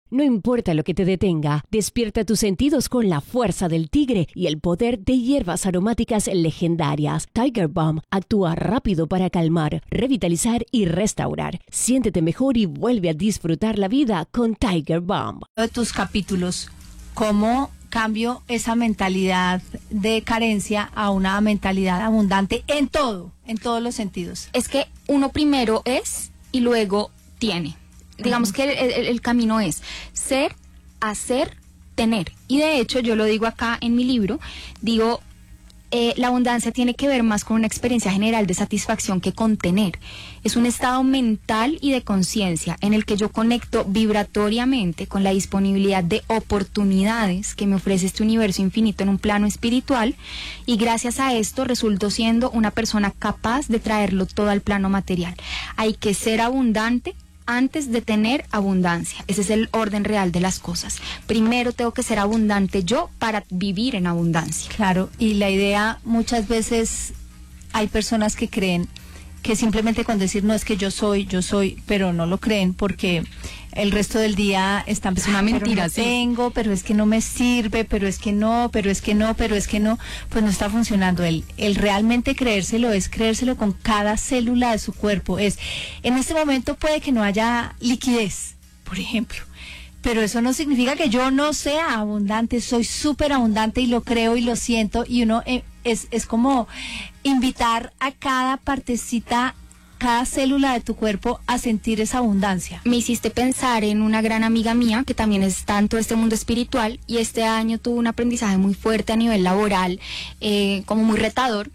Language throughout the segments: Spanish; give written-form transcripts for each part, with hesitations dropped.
No importa lo que te detenga, despierta tus sentidos con la fuerza del tigre y el poder de hierbas aromáticas legendarias. Tiger Balm actúa rápido para calmar, revitalizar y restaurar. Siéntete mejor y vuelve a disfrutar la vida con Tiger Balm. De tus capítulos, ¿cómo cambio esa mentalidad de carencia a una mentalidad abundante en todo, en todos los sentidos? Es que uno primero es y luego tiene. Digamos que el camino es ser, hacer, tener. Y de hecho yo lo digo acá en mi libro, digo, la abundancia tiene que ver más con una experiencia general de satisfacción que con tener. Es un estado mental y de conciencia en el que yo conecto vibratoriamente con la disponibilidad de oportunidades que me ofrece este universo infinito en un plano espiritual, y gracias a esto resulto siendo una persona capaz de traerlo todo al plano material. Hay que ser abundante antes de tener abundancia. Ese es el orden real de las cosas. Primero tengo que ser abundante yo para vivir en abundancia. Claro, y la idea, muchas veces hay personas que creen que simplemente con decir no, es que yo soy, pero no lo creen porque el resto del día están es una mentira, pero no tengo, pero es que no me sirve, pero es que no, pues no está funcionando. El realmente creérselo es creérselo con cada célula de su cuerpo. Es, en este momento puede que no haya liquidez, por ejemplo, pero eso no significa que yo no sea abundante. Soy súper abundante y lo creo y lo siento, y uno es como invitar a cada partecita, cada célula de tu cuerpo a sentir esa abundancia. Me hiciste pensar en una gran amiga mía que también está en todo este mundo espiritual, y este año tuvo un aprendizaje muy fuerte a nivel laboral, como muy retador,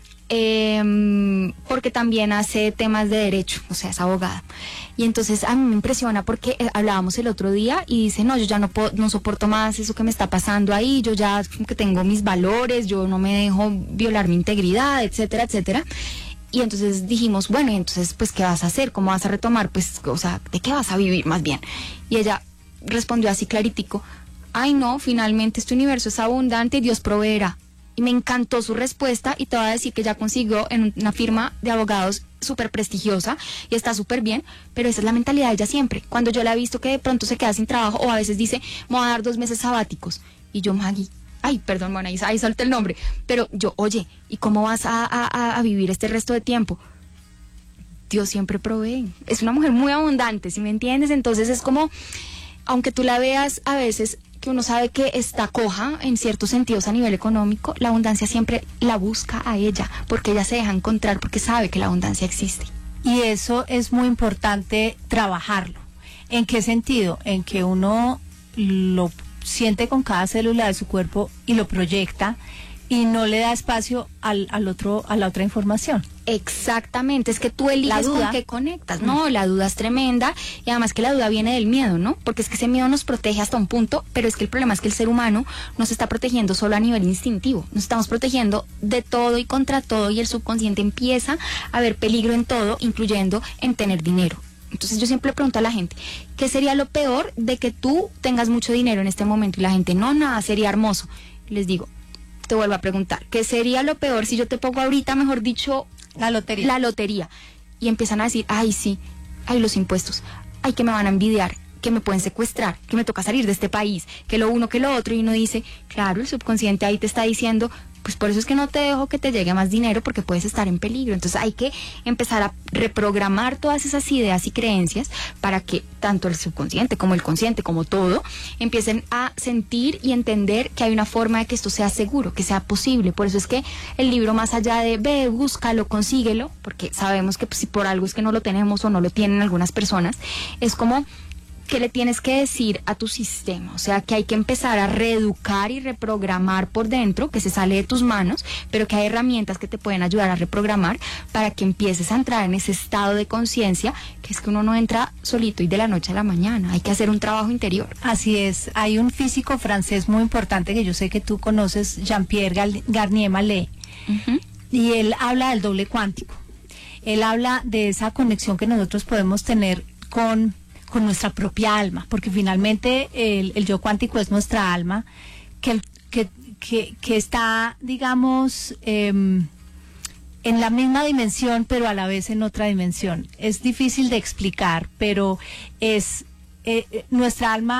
porque también hace temas de derecho, o sea, es abogada. Y entonces a mí me impresiona porque hablábamos el otro día y dice, no, yo ya no soporto más eso que me está pasando ahí, yo ya como que tengo mis valores, yo no me dejo violar mi integridad, etcétera, etcétera. Y entonces dijimos, bueno, y entonces, pues, ¿qué vas a hacer? ¿Cómo vas a retomar? Pues, o sea, ¿de qué vas a vivir más bien? Y ella respondió así claritico, ay no, finalmente este universo es abundante y Dios proveerá. Y me encantó su respuesta, y te voy a decir que ya consiguió en una firma de abogados súper prestigiosa y está súper bien, pero esa es la mentalidad de ella siempre. Cuando yo la he visto que de pronto se queda sin trabajo, o a veces dice, me voy a dar 2 meses sabáticos, y yo, Maggie, ay, perdón, bueno, ahí solté el nombre, pero yo, oye, ¿y cómo vas a vivir este resto de tiempo? Dios siempre provee. Es una mujer muy abundante, ¿sí me entiendes? Entonces es como, aunque tú la veas a veces que uno sabe que está coja en ciertos sentidos a nivel económico, la abundancia siempre la busca a ella, porque ella se deja encontrar, porque sabe que la abundancia existe. Y eso es muy importante trabajarlo. ¿En qué sentido? En que uno lo siente con cada célula de su cuerpo y lo proyecta, y no le da espacio a la otra información. Exactamente, es que tú eliges con qué conectas. No, la duda es tremenda, y además que la duda viene del miedo, ¿no? Porque es que ese miedo nos protege hasta un punto, pero es que el problema es que el ser humano no se está protegiendo solo a nivel instintivo, nos estamos protegiendo de todo y contra todo, y el subconsciente empieza a ver peligro en todo, incluyendo en tener dinero. Entonces yo siempre le pregunto a la gente, ¿qué sería lo peor de que tú tengas mucho dinero en este momento? Y la gente, no, nada, sería hermoso. Y les digo, te vuelvo a preguntar, ¿qué sería lo peor si yo te pongo ahorita, mejor dicho, la lotería? Y empiezan a decir, ay, sí, ay, los impuestos, ay, que me van a envidiar, que me pueden secuestrar, que me toca salir de este país, que lo uno, que lo otro. Y uno dice, claro, el subconsciente ahí te está diciendo, pues por eso es que no te dejo que te llegue más dinero, porque puedes estar en peligro. Entonces hay que empezar a reprogramar todas esas ideas y creencias para que tanto el subconsciente como el consciente, como todo, empiecen a sentir y entender que hay una forma de que esto sea seguro, que sea posible. Por eso es que el libro, más allá de ve, búscalo, consíguelo, porque sabemos que pues, si por algo es que no lo tenemos o no lo tienen algunas personas, es como que le tienes que decir a tu sistema, o sea, que hay que empezar a reeducar y reprogramar por dentro, que se sale de tus manos, pero que hay herramientas que te pueden ayudar a reprogramar para que empieces a entrar en ese estado de conciencia, que es que uno no entra solito y de la noche a la mañana, hay que hacer un trabajo interior. Así es, hay un físico francés muy importante que yo sé que tú conoces, Jean-Pierre Garnier Mallet, y él habla del doble cuántico. Él habla de esa conexión que nosotros podemos tener con nuestra propia alma, porque finalmente el yo cuántico es nuestra alma, que está, digamos, en la misma dimensión, pero a la vez en otra dimensión. Es difícil de explicar, pero es nuestra alma